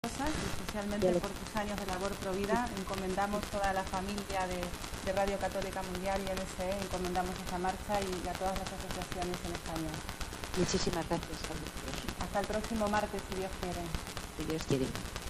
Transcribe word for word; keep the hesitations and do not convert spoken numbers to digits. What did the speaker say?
y especialmente por tus años de labor pro vida. Encomendamos toda la familia de, de Radio Católica Mundial y N S E, encomendamos esta marcha y a todas las asociaciones en España. Muchísimas gracias a vosotros. Hasta el próximo martes, si Dios quiere. Si Dios quiere.